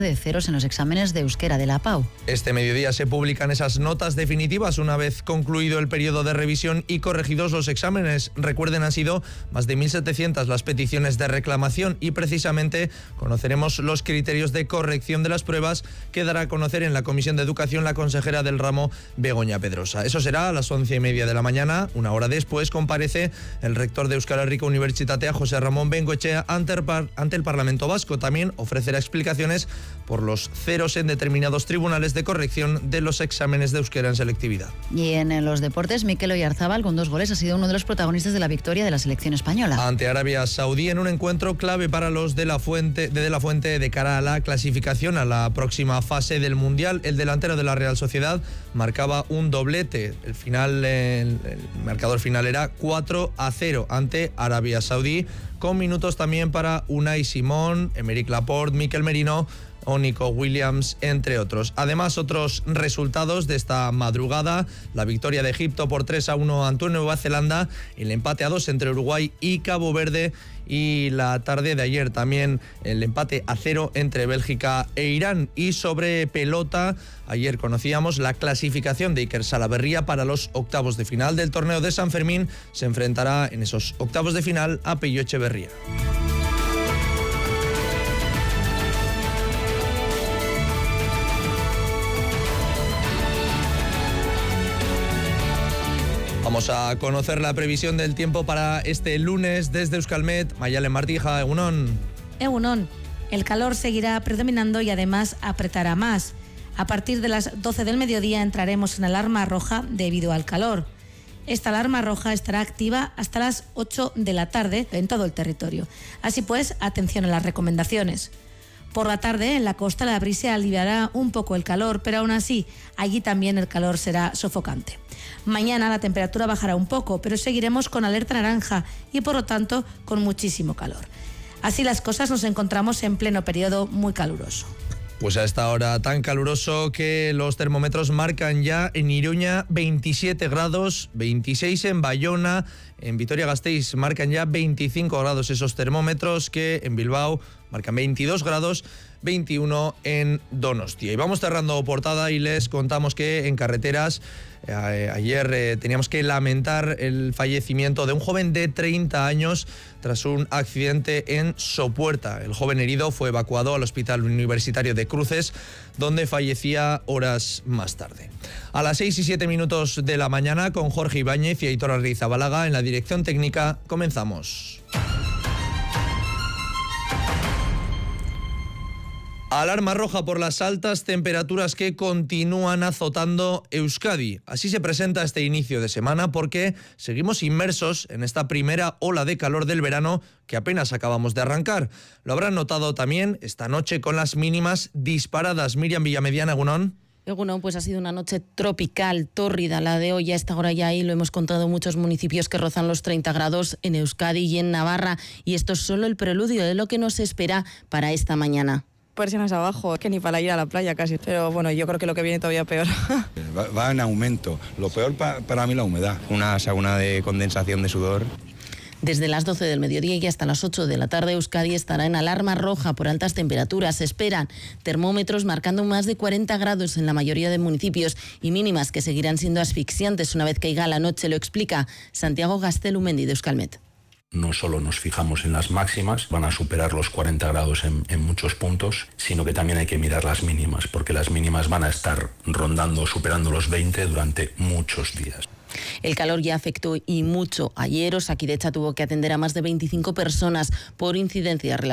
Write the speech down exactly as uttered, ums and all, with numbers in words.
de ceros en los exámenes de euskera de la P A U. Este mediodía se publican esas notas definitivas una vez concluido el periodo de revisión y corregidos los exámenes. Recuerden, han sido más de mil setecientas las peticiones de reclamación y precisamente conoceremos los criterios de corrección de las pruebas que dará a conocer en la Comisión de Educación la consejera del ramo, Begoña Pedrosa. Eso será a las once y media de la mañana. Una hora después comparece el rector de Euskal Herriko Unibertsitatea, José Ramón Bengoechea, ante el, par- ante el Parlamento Vasco. También ofrecerá explicaciones por los ceros en determinados tribunales de corrección de los exámenes de euskera en selectividad. Y en los deportes, Mikel Oyarzabal, con dos goles, ha sido uno de los protagonistas de la victoria de la selección española. Ante Arabia Saudí, en un encuentro clave para los de la Fuente, de, de la Fuente de cara a la clasificación a la próxima fase del Mundial, el delantero de la Real Sociedad marcaba un doblete. El final, el, el marcador final era cuatro a cero ante Arabia Saudí, con minutos también para Unai Simón, Emerick Laporte, Mikel Merino o Nico Williams, entre otros. Además, otros resultados de esta madrugada: la victoria de Egipto por tres a uno ante Nueva Zelanda, el empate a dos entre Uruguay y Cabo Verde, y la tarde de ayer también el empate a cero entre Bélgica e Irán. Y sobre pelota, ayer conocíamos la clasificación de Iker Salaberria para los octavos de final del torneo de San Fermín. Se enfrentará en esos octavos de final a Pello Echeverría. Vamos a conocer la previsión del tiempo para este lunes desde Euskalmet. Mayalen Martija, Egunon. Egunon. El calor seguirá predominando y además apretará más. A partir de las doce del mediodía entraremos en alarma roja debido al calor. Esta alarma roja estará activa hasta las ocho de la tarde en todo el territorio. Así pues, atención a las recomendaciones. Por la tarde, en la costa, la brisa aliviará un poco el calor, pero aún así, allí también el calor será sofocante. Mañana la temperatura bajará un poco, pero seguiremos con alerta naranja y, por lo tanto, con muchísimo calor. Así las cosas, nos encontramos en pleno periodo muy caluroso. Pues a esta hora tan caluroso que los termómetros marcan ya en Iruña veintisiete grados, veintiséis en Bayona, en Vitoria-Gasteiz marcan ya veinticinco grados esos termómetros, que en Bilbao marcan veintidós grados, veintiuno en Donostia. Y vamos cerrando portada y les contamos que en carreteras eh, ayer eh, teníamos que lamentar el fallecimiento de un joven de treinta años tras un accidente en Sopuerta. El joven herido fue evacuado al Hospital Universitario de Cruces, donde fallecía horas más tarde. A las seis y siete minutos de la mañana, con Jorge Ibáñez y Aitor Arrizabalaga en la dirección técnica, comenzamos. Alarma roja por las altas temperaturas que continúan azotando Euskadi. Así se presenta este inicio de semana porque seguimos inmersos en esta primera ola de calor del verano que apenas acabamos de arrancar. Lo habrán notado también esta noche con las mínimas disparadas. Miriam Villamediana, Egunon. Egunon, pues ha sido una noche tropical, tórrida, la de hoy. A esta hora ya ahí lo hemos contado, muchos municipios que rozan los treinta grados en Euskadi y en Navarra. Y esto es solo el preludio de lo que nos espera para esta mañana. Persianas abajo, que ni para ir a la playa casi. Pero bueno, yo creo que lo que viene todavía peor. Va, va en aumento. Lo peor pa, para mí la humedad. Una sauna de condensación de sudor. Desde las doce del mediodía y hasta las ocho de la tarde, Euskadi estará en alarma roja por altas temperaturas. Se esperan termómetros marcando más de cuarenta grados en la mayoría de municipios y mínimas que seguirán siendo asfixiantes una vez caiga la noche. Lo explica Santiago Gaztelumendi de Euskalmet. No solo nos fijamos en las máximas, van a superar los cuarenta grados en, en muchos puntos, sino que también hay que mirar las mínimas, porque las mínimas van a estar rondando, superando los veinte durante muchos días. El calor ya afectó y mucho ayer. Osakidecha tuvo que atender a más de veinticinco personas por incidencias relacionadas